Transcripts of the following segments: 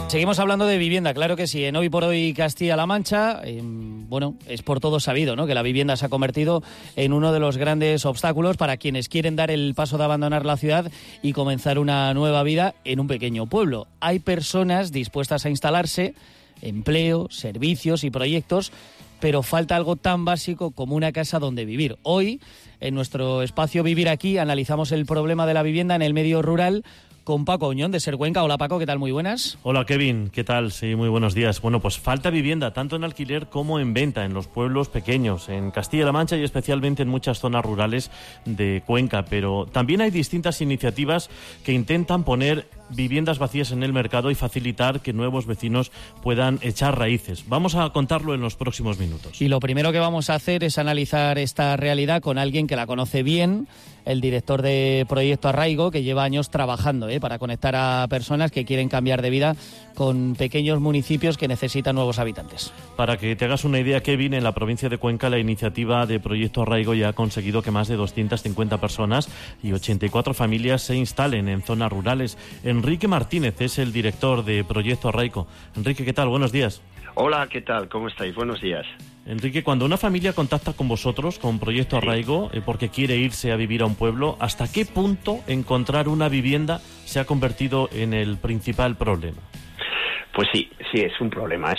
Seguimos hablando de vivienda, claro que sí. En Hoy por Hoy Castilla-La Mancha, bueno, es por todo sabido, ¿no?, que la vivienda se ha convertido en uno de los grandes obstáculos para quienes quieren dar el paso de abandonar la ciudad y comenzar una nueva vida en un pequeño pueblo. Hay personas dispuestas a instalarse, empleo, servicios y proyectos, pero falta algo tan básico como una casa donde vivir. Hoy, en nuestro espacio Vivir Aquí, analizamos el problema de la vivienda en el medio rural con Paco Auñón, de Ser Cuenca. Hola, Paco, ¿qué tal? Muy buenas. Hola, Kevin, ¿qué tal? Sí, muy buenos días. Bueno, pues falta vivienda, tanto en alquiler como en venta, en los pueblos pequeños, en Castilla-La Mancha y especialmente en muchas zonas rurales de Cuenca. Pero también hay distintas iniciativas que intentan poner viviendas vacías en el mercado y facilitar que nuevos vecinos puedan echar raíces. Vamos a contarlo en los próximos minutos. Y lo primero que vamos a hacer es analizar esta realidad con alguien que la conoce bien, el director de Proyecto Arraigo, que lleva años trabajando para conectar a personas que quieren cambiar de vida con pequeños municipios que necesitan nuevos habitantes. Para que te hagas una idea, Kevin, en la provincia de Cuenca la iniciativa de Proyecto Arraigo ya ha conseguido que más de 250 personas y 84 familias se instalen en zonas rurales. Enrique Martínez es el director de Proyecto Arraigo. Enrique, ¿qué tal? Buenos días. Hola, ¿qué tal? ¿Cómo estáis? Buenos días. Enrique, cuando una familia contacta con vosotros, con Proyecto Arraigo, porque quiere irse a vivir a un pueblo, ¿hasta qué punto encontrar una vivienda se ha convertido en el principal problema? Pues sí, es un problema,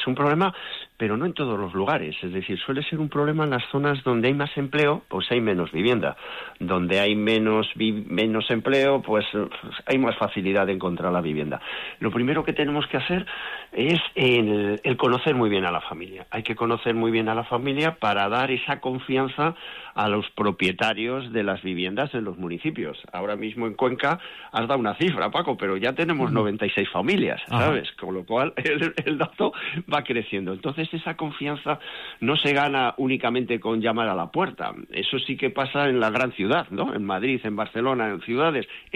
pero no en todos los lugares. Es decir, suele ser un problema en las zonas donde hay más empleo, pues hay menos vivienda. Donde hay menos empleo, pues hay más facilidad de encontrar la vivienda. Lo primero que tenemos que hacer es el conocer muy bien a la familia. Hay que conocer muy bien a la familia para dar esa confianza a los propietarios de las viviendas en los municipios. Ahora mismo en Cuenca has dado una cifra, Paco, pero ya tenemos 96 familias, ¿sabes? Ajá. Con lo cual el dato va creciendo. Entonces esa confianza no se gana únicamente con llamar a la puerta. Eso sí que pasa en la gran ciudad, ¿no? En Madrid, en Barcelona, en ciudades.